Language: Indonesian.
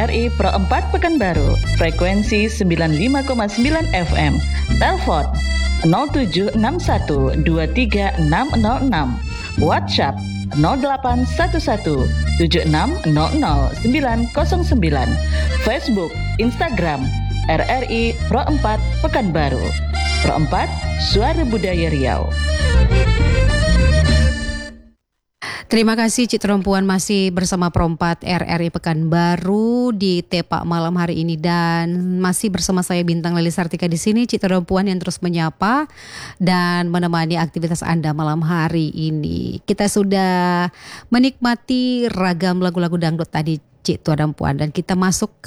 RRI Pro 4 Pekanbaru, frekuensi 95,9 FM. Telepon 0761 23606. WhatsApp 0811 7600 909. Facebook, Instagram RRI Pro 4 Pekanbaru. Pro 4 Suara Budaya Riau. Terima kasih Cik Terempuan masih bersama Pro 4 RRI Pekanbaru di Tepak malam hari ini, dan masih bersama saya Bintang Leli Sartika di sini, Cik Terempuan yang terus menyapa dan menemani aktivitas Anda malam hari ini. Kita sudah menikmati ragam lagu-lagu dangdut tadi Cik Terempuan, dan kita masuk